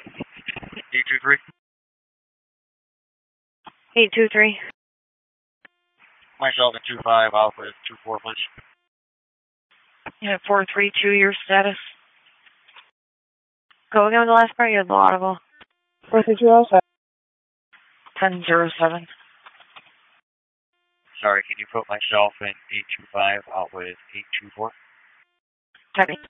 823. 823. Myself at 25, Alpha at 24, please. Yeah, 432, your status. Go again with the last part, you had the audible. 432 also. 1007. Sorry, can you put myself in 825, Alpha at 824? Copy.